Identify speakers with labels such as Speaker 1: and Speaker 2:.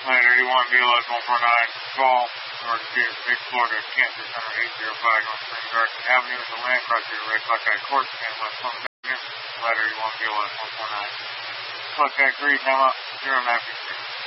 Speaker 1: Ladder 81 BLS 149, call emergency at Big Florida Cancer Center 805 North Spring Garden Avenue with the land across the Red Buckeye Court and West Plum Avenue. Ladder 81 BLS 149. Buckeye 3, time up 0953.